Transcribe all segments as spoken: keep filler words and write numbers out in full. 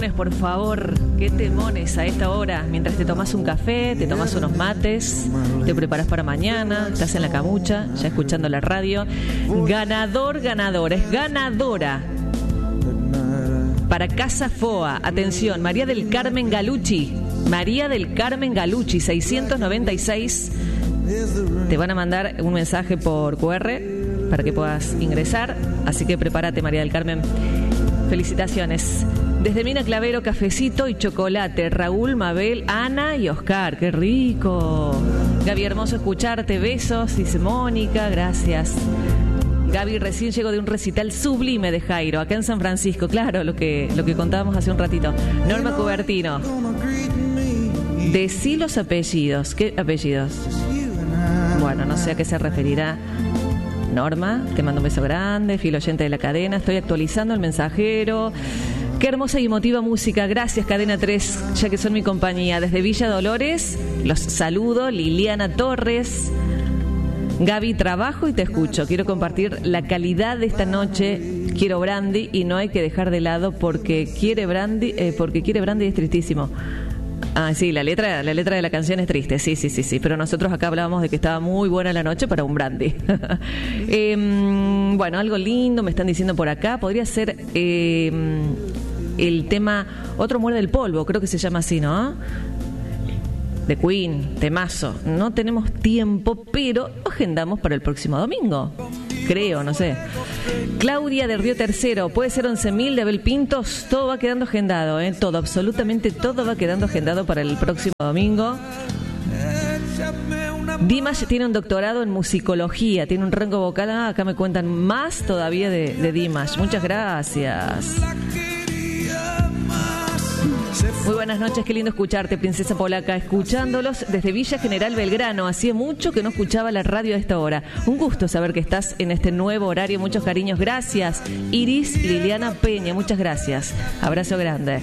temones, por favor. Qué temones a esta hora. Mientras te tomas un café, te tomas unos mates, te preparas para mañana, estás en la camucha, ya escuchando la radio. Ganador, ganadora, es ganadora. Para Casa Foa, atención, María del Carmen Galucci. María del Carmen Galucci, seiscientos noventa y seis. Te van a mandar un mensaje por cu erre para que puedas ingresar. Así que prepárate, María del Carmen. Felicitaciones. Desde Mina Clavero, cafecito y chocolate. Raúl, Mabel, Ana y Oscar. ¡Qué rico! Gaby, hermoso escucharte. Besos, dice Mónica. Gracias. Gaby, recién llegó de un recital sublime de Jairo, acá en San Francisco. Claro, lo que, lo que contábamos hace un ratito. Norma Cubertino. Decí los apellidos. ¿Qué apellidos? Bueno, no sé a qué se referirá. Norma, te mando un beso grande, fiel oyente de la cadena. Estoy actualizando el mensajero. Qué hermosa y emotiva música. Gracias, Cadena tres, ya que son mi compañía. Desde Villa Dolores, los saludo. Liliana Torres. Gaby, trabajo y te escucho. Quiero compartir la calidad de esta noche. Quiero brandy y no hay que dejar de lado porque quiere brandy, eh, porque quiere brandy es tristísimo. Ah, sí, la letra, la letra de la canción es triste, sí, sí, sí, sí. Pero nosotros acá hablábamos de que estaba muy buena la noche para un brandy. eh, bueno, algo lindo me están diciendo por acá. Podría ser eh, el tema Otro muerde el polvo, creo que se llama así, ¿no? De Queen, temazo. No tenemos tiempo, pero lo agendamos para el próximo domingo. Creo, no sé. Claudia de Río Tercero, puede ser once mil de Abel Pintos. Todo va quedando agendado, ¿eh? Todo, absolutamente todo va quedando agendado para el próximo domingo. Dimash tiene un doctorado en musicología, tiene un rango vocal. Ah, acá me cuentan más todavía de, de Dimash. Muchas gracias. Muy buenas noches, qué lindo escucharte, Princesa Polaca, escuchándolos desde Villa General Belgrano. Hacía mucho que no escuchaba la radio a esta hora. Un gusto saber que estás en este nuevo horario. Muchos cariños, gracias. Iris Liliana Peña, muchas gracias. Abrazo grande.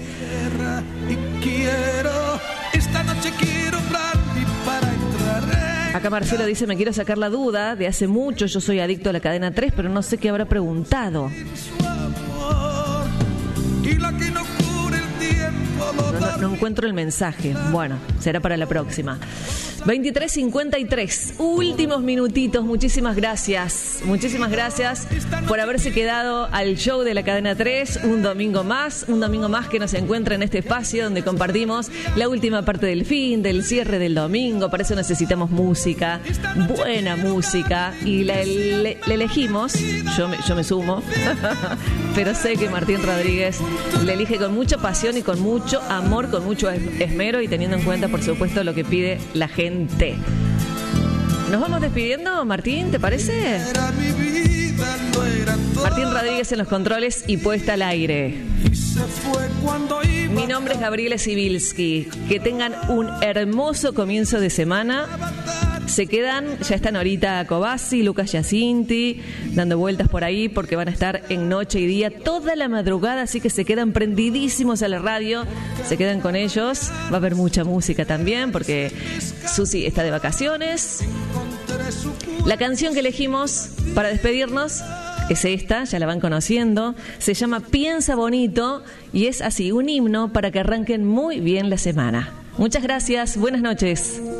Acá Marcelo dice, me quiero sacar la duda, de hace mucho yo soy adicto a la cadena tres, pero no sé qué habrá preguntado. No, no, no encuentro el mensaje. Bueno, será para la próxima. veintitrés cincuenta y tres, últimos minutitos. Muchísimas gracias. Muchísimas gracias por haberse quedado al show de la Cadena tres. Un domingo más, un domingo más que nos encuentra en este espacio donde compartimos la última parte del fin, del cierre del domingo. Para eso necesitamos música, buena música. Y la, le, la elegimos, yo me, yo me sumo, pero sé que Martín Rodríguez la elige con mucha pasión y con mucho amor, con mucho esmero y teniendo en cuenta, por supuesto, lo que pide la gente. Nos vamos despidiendo, Martín, ¿te parece? Martín Rodríguez en los controles y puesta al aire. Mi nombre es Gabriela Sibilski. Que tengan un hermoso comienzo de semana. Se quedan, ya están ahorita Cobasi, Lucas Giacinti, dando vueltas por ahí porque van a estar en noche y día toda la madrugada, así que se quedan prendidísimos a la radio, se quedan con ellos. Va a haber mucha música también porque Susi está de vacaciones. La canción que elegimos para despedirnos es esta, ya la van conociendo, se llama Piensa Bonito y es así, un himno para que arranquen muy bien la semana. Muchas gracias, buenas noches.